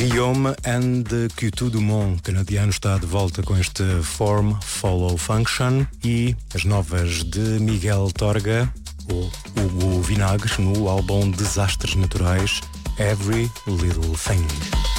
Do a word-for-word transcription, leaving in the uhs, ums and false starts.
Guillaume and the Q two Dumont, canadiano, está de volta com este Form Follow Function, e as novas de Miguel Torga, o Hugo Vinagre, no álbum Desastres Naturais, Every Little Thing.